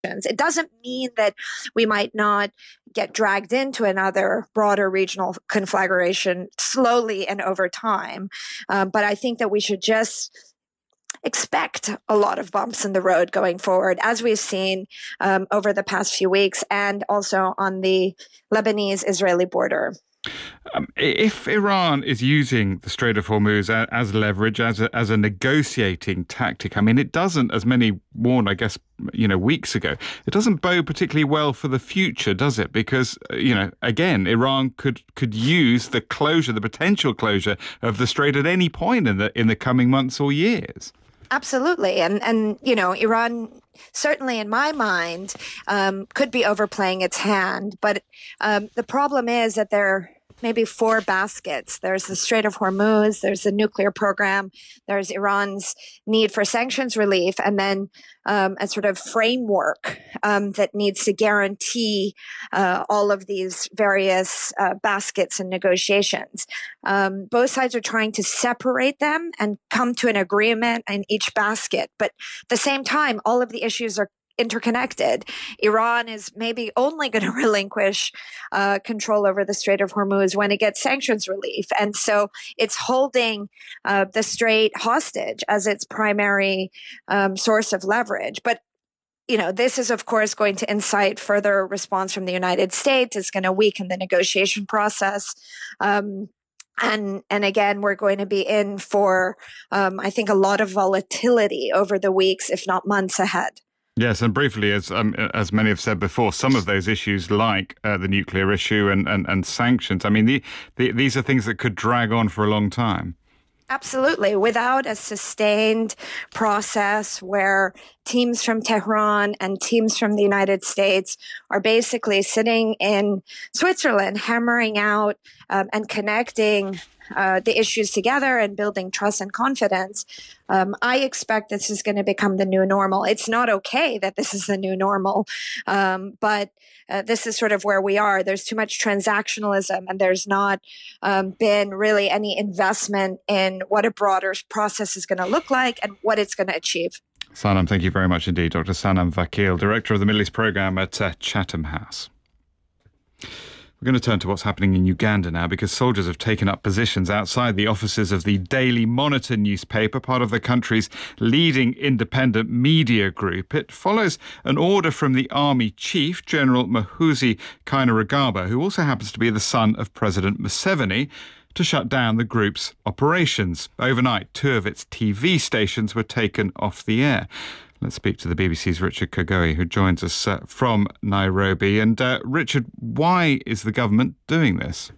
It doesn't mean that we might not get dragged into another broader regional conflagration slowly and over time. But I think that we should just expect a lot of bumps in the road going forward, as we've seen over the past few weeks, and also on the Lebanese-Israeli border. If Iran is using the Strait of Hormuz as leverage, as a negotiating tactic, I mean, it doesn't, as many warned, I guess, weeks ago, it doesn't bode particularly well for the future, does it? Because, again, Iran could use the potential closure of the strait at any point in the coming months or years. Absolutely. And Iran, certainly in my mind, could be overplaying its hand. But the problem is that there are maybe four baskets. There's the Strait of Hormuz, there's the nuclear program, there's Iran's need for sanctions relief, and then a sort of framework that needs to guarantee all of these various baskets and negotiations. Both sides are trying to separate them and come to an agreement in each basket. But at the same time, all of the issues are interconnected. Iran is maybe only going to relinquish control over the Strait of Hormuz when it gets sanctions relief. And so it's holding the strait hostage as its primary source of leverage. But this is, of course, going to incite further response from the United States. It's going to weaken the negotiation process. And again, we're going to be in for, I think, a lot of volatility over the weeks, if not months ahead. Yes, and briefly, as many have said before, some of those issues, like the nuclear issue and sanctions, I mean, these are things that could drag on for a long time. Absolutely. Without a sustained process where teams from Tehran and teams from the United States are basically sitting in Switzerland, hammering out and connecting the issues together and building trust and confidence, I expect this is going to become the new normal. It's not okay that this is the new normal, but this is sort of where we are. There's too much transactionalism, and there's not been really any investment in what a broader process is going to look like and what it's going to achieve. Sanam, thank you very much indeed. Dr. Sanam Vakil, Director of the Middle East Programme at Chatham House. We're going to turn to what's happening in Uganda now, because soldiers have taken up positions outside the offices of the Daily Monitor newspaper, part of the country's leading independent media group. It follows an order from the army chief, General Muhoozi Kainerugaba, who also happens to be the son of President Museveni, to shut down the group's operations. Overnight, 2 of its TV stations were taken off the air. Let's speak to the BBC's Richard Kagoe, who joins us from Nairobi. And Richard, why is the government doing this?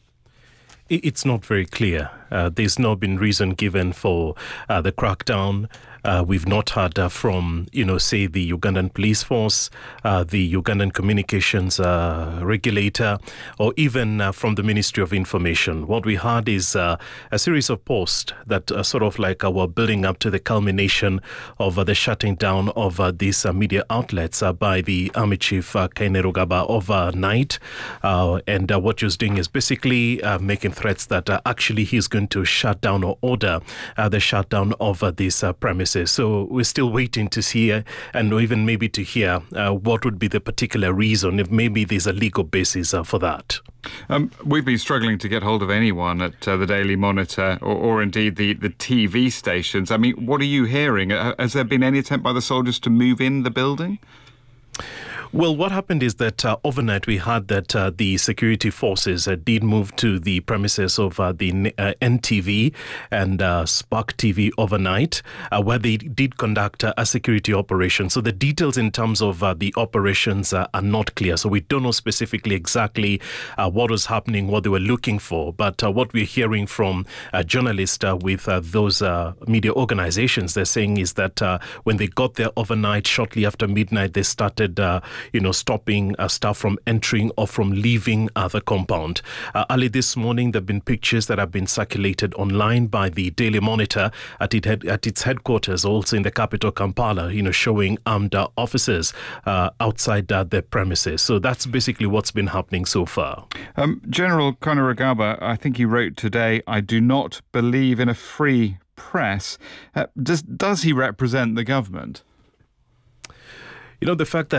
It's not very clear. There's not been reason given for the crackdown. We've not heard from, say, the Ugandan police force, the Ugandan communications regulator, or even from the Ministry of Information. What we heard is a series of posts that sort of like were building up to the culmination of the shutting down of these media outlets by the Army Chief Kainerugaba overnight. And what he's doing is basically making threats that actually he's going to shut down or order the shutdown of these premises. So we're still waiting to see and even maybe to hear what would be the particular reason, if maybe there's a legal basis for that. We've been struggling to get hold of anyone at the Daily Monitor or indeed the TV stations. I mean, what are you hearing? Has there been any attempt by the soldiers to move in the building? Well, what happened is that overnight we heard that the security forces did move to the premises of the NTV and Spark TV overnight, where they did conduct a security operation. So the details in terms of the operations are not clear. So we don't know specifically exactly what was happening, what they were looking for. But what we're hearing from journalists with those media organizations, they're saying is that when they got there overnight, shortly after midnight, they started stopping staff from entering or from leaving the compound. Early this morning, there have been pictures that have been circulated online by the Daily Monitor at its headquarters, also in the capital, Kampala, showing armed officers outside their premises. So that's basically what's been happening so far. General Kainerugaba, I think he wrote today, "I do not believe in a free press." Does he represent the government? You know, the fact that